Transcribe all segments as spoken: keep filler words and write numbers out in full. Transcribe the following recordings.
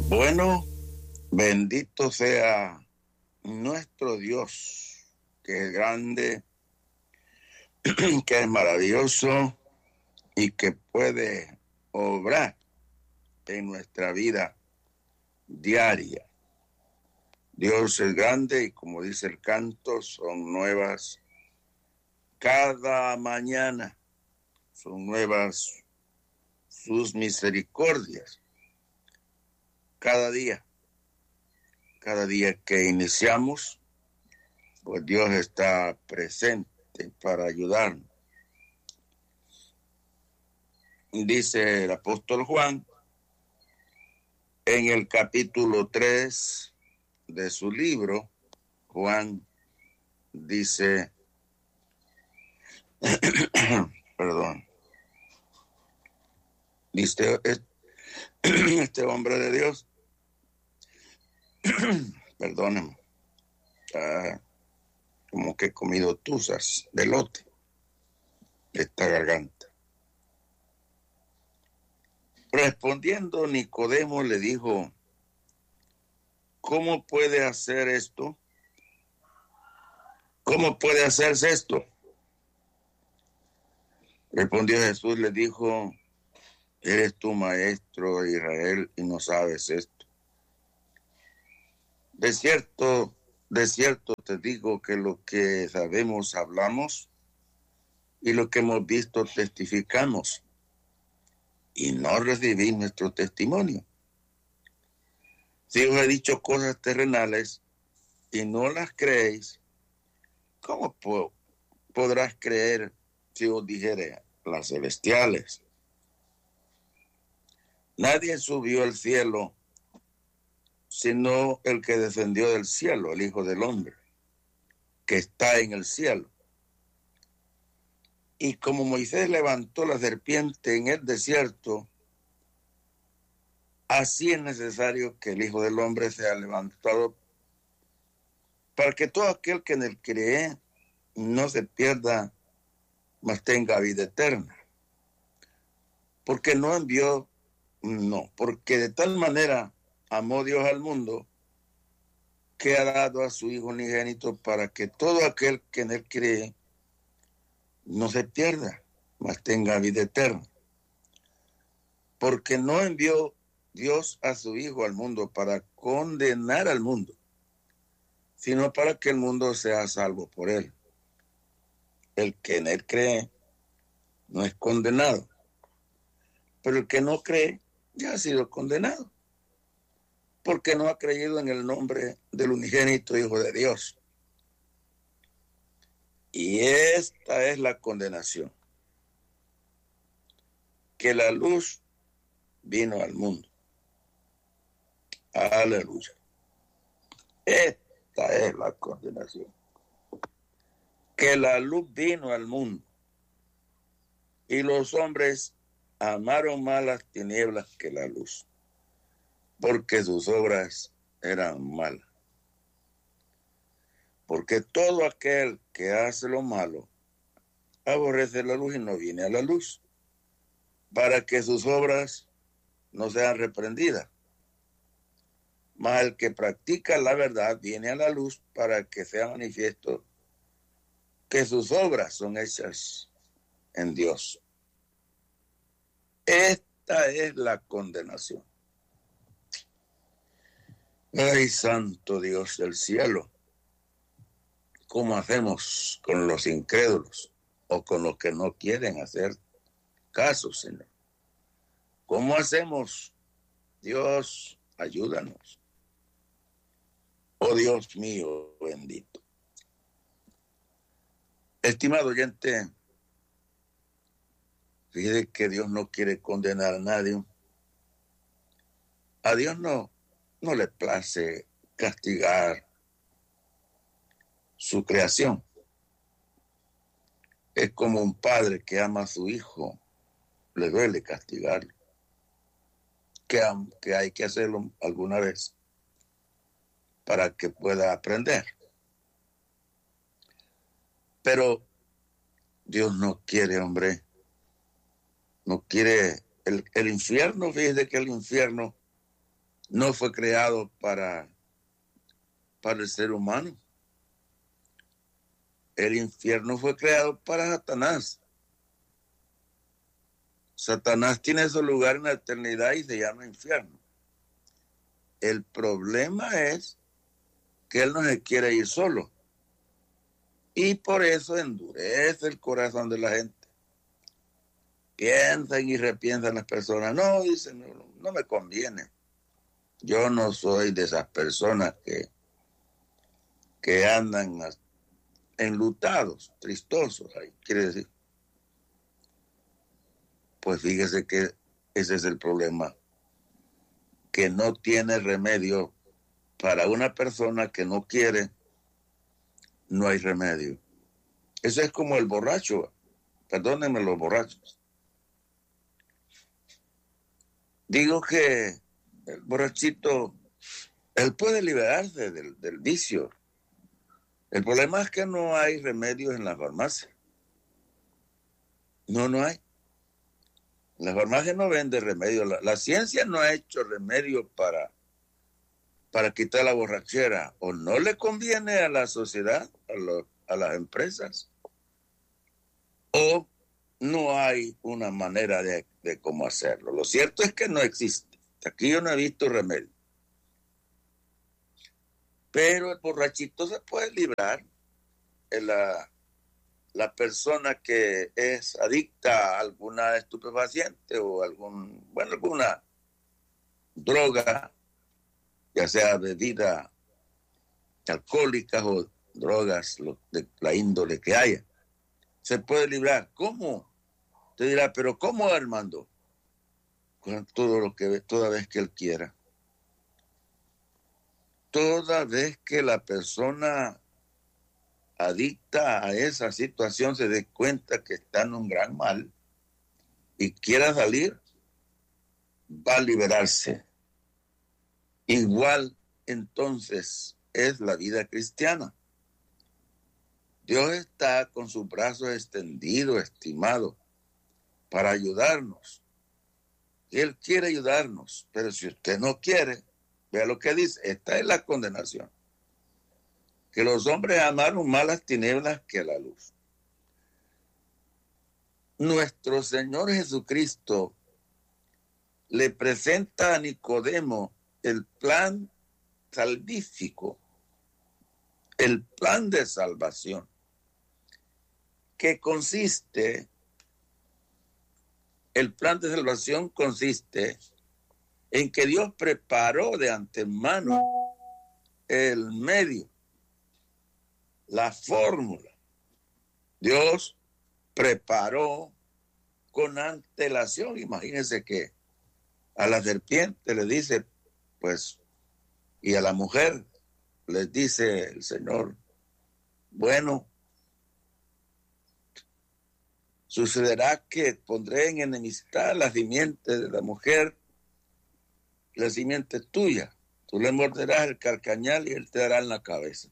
Bueno, bendito sea nuestro Dios, que es grande, que es maravilloso y que puede obrar en nuestra vida diaria. Dios es grande y, como dice el canto, son nuevas cada mañana, son nuevas sus misericordias cada día. Cada día que iniciamos, pues Dios está presente para ayudarnos. Dice el apóstol Juan en el capítulo tres de su libro. Juan dice, perdón, dice este hombre de Dios, perdónenme, ah, como que he comido tuzas de lote, esta garganta. Respondiendo, Nicodemo le dijo, ¿cómo puede hacer esto? ¿Cómo puede hacerse esto? Respondió Jesús, le dijo, ¿eres tú maestro de Israel y no sabes esto? De cierto, de cierto te digo que lo que sabemos hablamos y lo que hemos visto testificamos y no recibís nuestro testimonio. Si os he dicho cosas terrenales y no las creéis, ¿cómo po- podrás creer si os dijere las celestiales? Nadie subió al cielo sino el que descendió del cielo, el Hijo del Hombre, que está en el cielo. Y como Moisés levantó la serpiente en el desierto, así es necesario que el Hijo del Hombre sea levantado para que todo aquel que en él cree no se pierda, mas tenga vida eterna. Porque no envió, no, porque de tal manera amó Dios al mundo que ha dado a su Hijo unigénito para que todo aquel que en él cree no se pierda, mas tenga vida eterna. Porque no envió Dios a su Hijo al mundo para condenar al mundo, sino para que el mundo sea salvo por él. El que en él cree no es condenado, pero el que no cree ya ha sido condenado, porque no ha creído en el nombre del unigénito Hijo de Dios. Y esta es la condenación, que la luz vino al mundo. Aleluya. Esta es la condenación, que la luz vino al mundo y los hombres amaron más las tinieblas que la luz, porque sus obras eran malas. Porque todo aquel que hace lo malo aborrece la luz y no viene a la luz, para que sus obras no sean reprendidas. Mas el que practica la verdad viene a la luz para que sea manifiesto que sus obras son hechas en Dios. Esta es la condenación. Ay, santo Dios del cielo, ¿cómo hacemos con los incrédulos o con los que no quieren hacer caso, Señor? ¿Cómo hacemos? Dios, ayúdanos. Oh Dios mío bendito. Estimado oyente, fíjate que Dios no quiere condenar a nadie. A Dios no, no le place castigar su creación. Es como un padre que ama a su hijo, le duele castigarlo. Que, que hay que hacerlo alguna vez para que pueda aprender. Pero Dios no quiere, hombre, no quiere el, el infierno. Fíjese que el infierno no fue creado para, para el ser humano. El infierno fue creado para Satanás. Satanás tiene su lugar en la eternidad y se llama infierno. El problema es que él no se quiere ir solo. Y por eso endurece el corazón de la gente. Piensan y repiensan las personas. No, dicen, no, no me conviene. Yo no soy de esas personas que, que andan enlutados, tristosos, ahí quiere decir. Pues fíjese que ese es el problema, que no tiene remedio. Para una persona que no quiere, no hay remedio. Eso es como el borracho. Perdónenme los borrachos. Digo que el borrachito, él puede liberarse del, del vicio. El problema es que no hay remedios en la farmacia. No, no hay. La farmacia no vende remedio. La, la ciencia no ha hecho remedio para, para quitar la borrachera. O no le conviene a la sociedad, a, lo, a las empresas, o no hay una manera de, de cómo hacerlo. Lo cierto es que no existe. Aquí yo no he visto remedio. Pero el borrachito se puede librar. La, la persona que es adicta a alguna estupefaciente o algún, bueno, alguna droga, ya sea bebida alcohólica o drogas de la índole que haya, se puede librar. ¿Cómo? Te dirá, pero ¿cómo, Armando? Con todo lo que, toda vez que él quiera. Toda vez que la persona adicta a esa situación se dé cuenta que está en un gran mal y quiera salir, va a liberarse. Igual entonces es la vida cristiana. Dios está con sus brazos extendidos, estimado, para ayudarnos. Él quiere ayudarnos, pero si usted no quiere, vea lo que dice, esta es la condenación. Que los hombres amaron más las tinieblas que la luz. Nuestro Señor Jesucristo le presenta a Nicodemo el plan salvífico, el plan de salvación, que consiste, el plan de salvación consiste en que Dios preparó de antemano el medio, la fórmula. Dios preparó con antelación. Imagínense que a la serpiente le dice, pues, y a la mujer les dice el Señor, bueno, sucederá que pondré en enemistad la simiente de la mujer, la simiente tuya. Tú le morderás el carcañal y él te dará en la cabeza.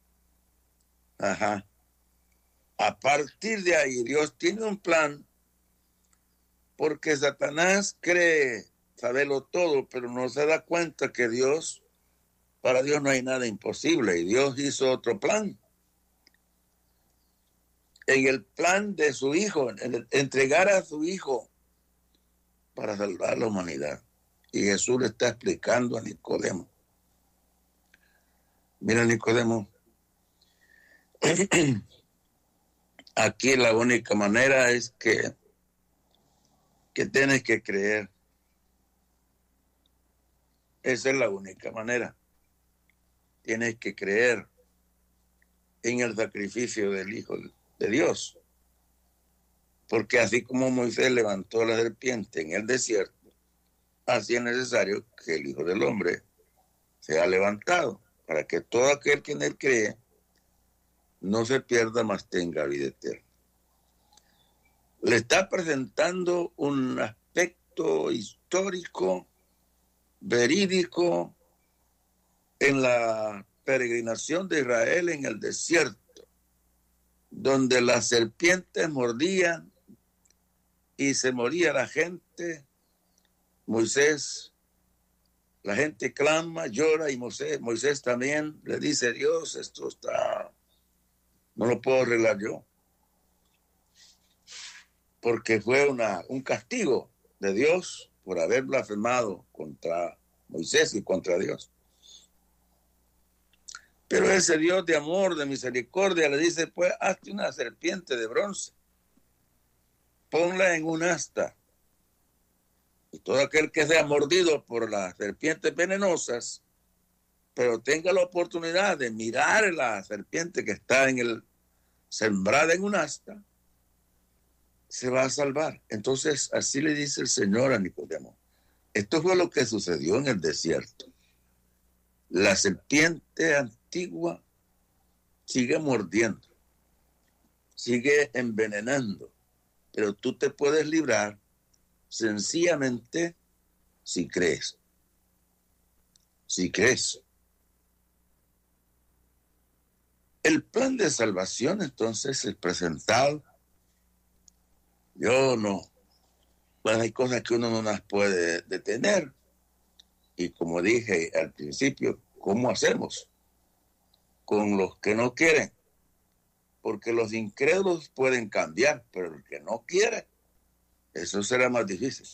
Ajá. A partir de ahí, Dios tiene un plan, porque Satanás cree saberlo todo, pero no se da cuenta que Dios, para Dios no hay nada imposible, y Dios hizo otro plan. En el plan de su Hijo, en el, entregar a su Hijo para salvar a la humanidad. Y Jesús le está explicando a Nicodemo. Mira, Nicodemo, aquí la única manera es que, que tienes que creer. Esa es la única manera. Tienes que creer en el sacrificio del Hijo de Dios. Porque así como Moisés levantó la serpiente en el desierto, así es necesario que el Hijo del Hombre sea levantado, para que todo aquel que en él cree no se pierda, mas tenga vida eterna. Le está presentando un aspecto histórico, verídico, en la peregrinación de Israel en el desierto, donde las serpientes mordían y se moría la gente. Moisés la gente clama, llora y Moisés, Moisés también le dice, Dios, esto está, no lo puedo arreglar yo. Porque fue una, un castigo de Dios por haber blasfemado contra Moisés y contra Dios. Pero ese Dios de amor, de misericordia, le dice, pues hazte una serpiente de bronce, ponla en un asta, y todo aquel que sea mordido por las serpientes venenosas, pero tenga la oportunidad de mirar la serpiente que está en el, sembrada en un asta, se va a salvar. Entonces, así le dice el Señor a Nicodemo. Esto fue lo que sucedió en el desierto. La serpiente antigua sigue mordiendo, sigue envenenando, pero tú te puedes librar sencillamente si crees. Si crees. El plan de salvación entonces es presentado. Yo no. Bueno, hay cosas que uno no las puede detener. Y como dije al principio, ¿cómo hacemos con los que no quieren? Porque los incrédulos pueden cambiar, pero el que no quiere, eso será más difícil.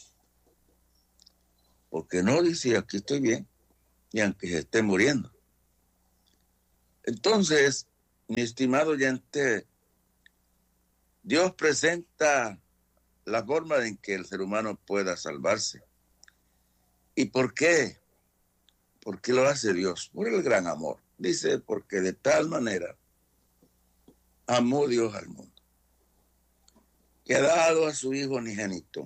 Porque no dice, aquí estoy bien, y aunque se esté muriendo. Entonces, mi estimado oyente, Dios presenta la forma en que el ser humano pueda salvarse. ¿Y por qué? ¿Por qué lo hace Dios? Por el gran amor. Dice, porque de tal manera amó Dios al mundo, que ha dado a su Hijo unigénito,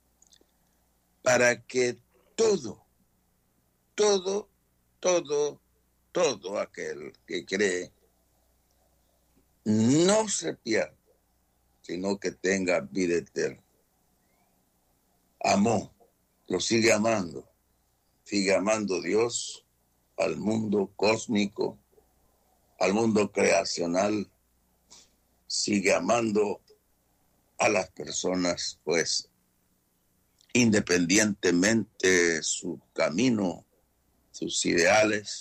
para que todo, todo, todo, todo aquel que cree no se pierda, sino que tenga vida eterna. Amó, lo sigue amando, sigue amando Dios al mundo cósmico, al mundo creacional, sigue amando a las personas, pues, independientemente de su camino, sus ideales.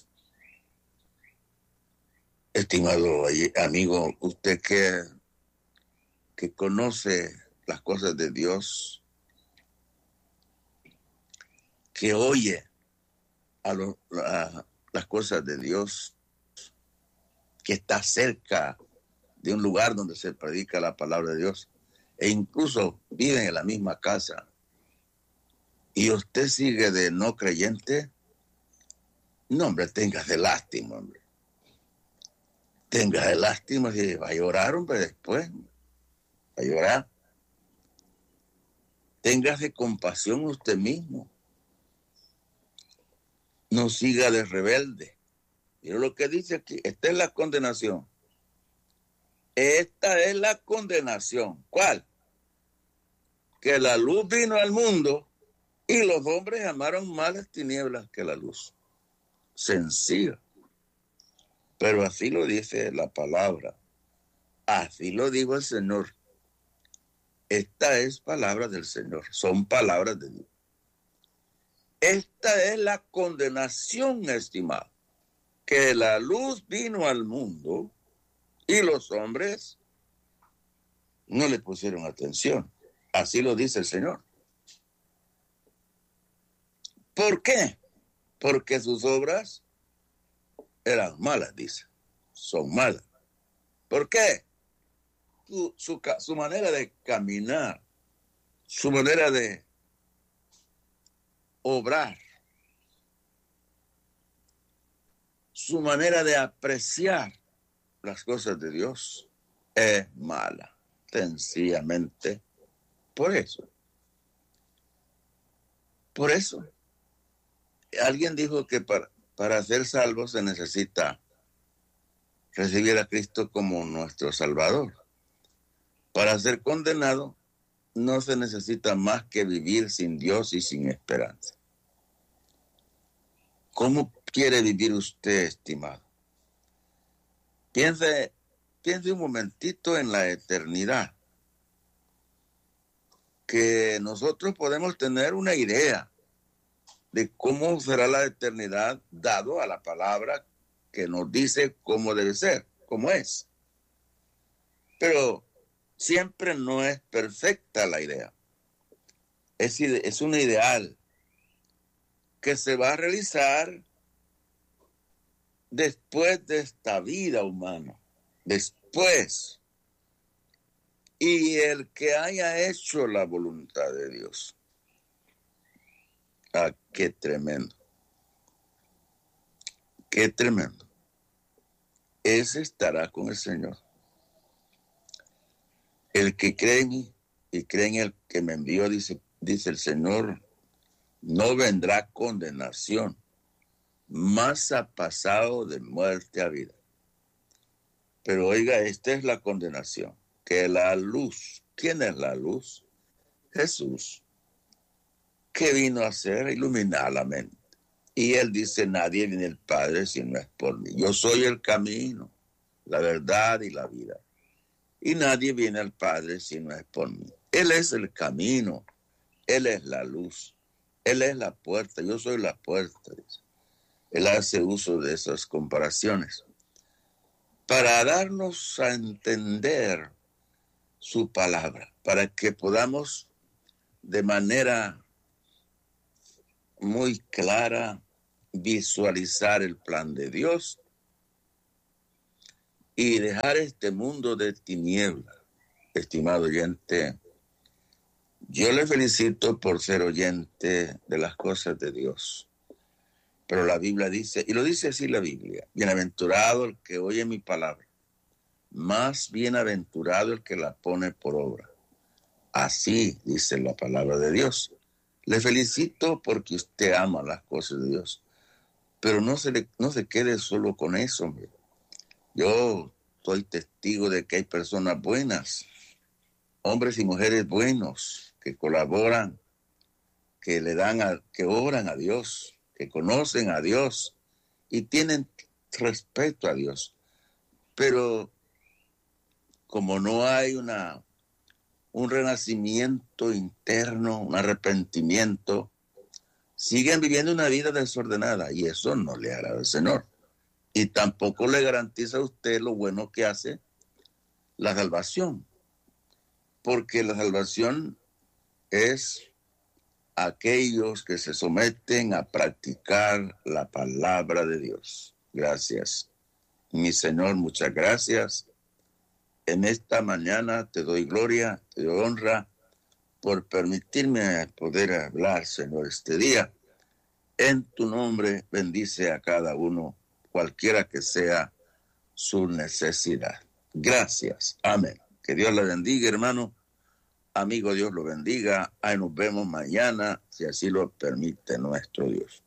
Estimado amigo, usted que, que conoce las cosas de Dios, que oye a, lo, a las cosas de Dios, que está cerca de un lugar donde se predica la palabra de Dios, e incluso vive en la misma casa, y usted sigue de no creyente, no, hombre, tenga de lástima, hombre. Tenga de lástima y va a llorar, hombre, después. Va a llorar. Tenga de compasión usted mismo. No siga de rebelde. Mira lo que dice aquí. Esta es la condenación. Esta es la condenación. ¿Cuál? Que la luz vino al mundo y los hombres amaron más las tinieblas que la luz. Sencillo. Pero así lo dice la palabra. Así lo dijo el Señor. Esta es palabra del Señor. Son palabras de Dios. Esta es la condenación, estimado. Que la luz vino al mundo y los hombres no le pusieron atención. Así lo dice el Señor. ¿Por qué? Porque sus obras eran malas, dice. Son malas. ¿Por qué? Su, su, su manera de caminar, su manera de obrar, su manera de apreciar las cosas de Dios es mala. Sencillamente por eso. Por eso. Alguien dijo que para, para ser salvo se necesita recibir a Cristo como nuestro Salvador. Para ser condenado no se necesita más que vivir sin Dios y sin esperanza. ¿Cómo quiere vivir usted, estimado? Piense, piense un momentito en la eternidad. Que nosotros podemos tener una idea de cómo será la eternidad dado a la palabra que nos dice cómo debe ser, cómo es. Pero siempre no es perfecta la idea. Es, es un ideal que se va a realizar después de esta vida humana, después. Y el que haya hecho la voluntad de Dios. Ah, qué tremendo. Qué tremendo. Ese estará con el Señor. El que cree en mí y cree en el que me envió, dice, dice el Señor, no vendrá condenación, mas ha pasado de muerte a vida. Pero oiga, esta es la condenación, que la luz, ¿quién es la luz? Jesús, que vino a hacer, iluminar la mente. Y él dice, nadie viene al Padre si no es por mí. Yo soy el camino, la verdad y la vida. Y nadie viene al Padre si no es por mí. Él es el camino, Él es la luz, Él es la puerta, yo soy la puerta. Él hace uso de esas comparaciones para darnos a entender su palabra, para que podamos de manera muy clara visualizar el plan de Dios y dejar este mundo de tinieblas. Estimado oyente, yo le felicito por ser oyente de las cosas de Dios. Pero la Biblia dice, y lo dice así la Biblia, bienaventurado el que oye mi palabra, más bienaventurado el que la pone por obra. Así dice la palabra de Dios. Le felicito porque usted ama las cosas de Dios, pero no se, le, no se quede solo con eso, hombre. Yo soy testigo de que hay personas buenas, hombres y mujeres buenos, que colaboran, que le dan, a, que oran a Dios, que conocen a Dios y tienen respeto a Dios. Pero como no hay una, un renacimiento interno, un arrepentimiento, siguen viviendo una vida desordenada y eso no le agrada al Señor. Y tampoco le garantiza a usted lo bueno que hace la salvación. Porque la salvación es aquellos que se someten a practicar la palabra de Dios. Gracias. Mi Señor, muchas gracias. En esta mañana te doy gloria, te doy honra por permitirme poder hablar, Señor, este día. En tu nombre bendice a cada uno, cualquiera que sea su necesidad. Gracias. Amén. Que Dios le bendiga, hermano. Amigo, Dios lo bendiga. Ahí nos vemos mañana, si así lo permite nuestro Dios.